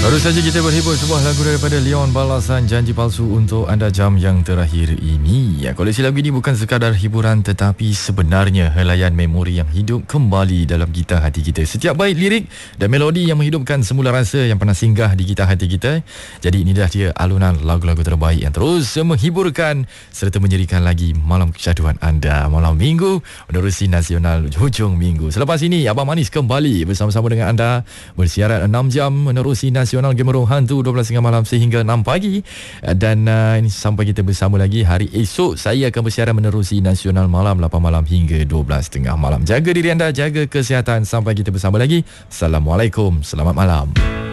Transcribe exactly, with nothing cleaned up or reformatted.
Baru saja kita berhibur sebuah lagu daripada Leon Balasan, Janji Palsu untuk anda jam yang terakhir ini. Ya, koleksi lagu ini bukan sekadar hiburan tetapi sebenarnya helaian memori yang hidup kembali dalam gitar hati kita. Setiap bait lirik dan melodi yang menghidupkan semula rasa yang pernah singgah di gitar hati kita. Jadi inilah dia alunan lagu-lagu terbaik yang terus menghiburkan serta menyerikan lagi malam kesyaduan anda malam minggu menerusi nasional hujung minggu. Selepas ini Abang Manis kembali bersama-sama dengan anda bersiaran enam jam menerusi nasional Gemerung Hantu dua belas tiga puluh malam sehingga enam pagi. Dan uh, ini sampai kita bersama lagi hari esok. Saya akan bersiaran menerusi nasional malam lapan malam hingga dua belas tiga puluh malam. Jaga diri anda, jaga kesihatan. Sampai kita bersama lagi. Assalamualaikum, selamat malam.